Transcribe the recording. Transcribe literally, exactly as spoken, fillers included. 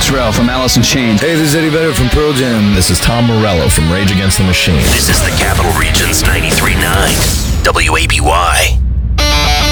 Israel from Alice in Chains. Hey, this is Eddie Vedder from Pearl Jam. This is Tom Morello from Rage Against the Machine. This is the Capital Region's ninety-three point nine W A B Y.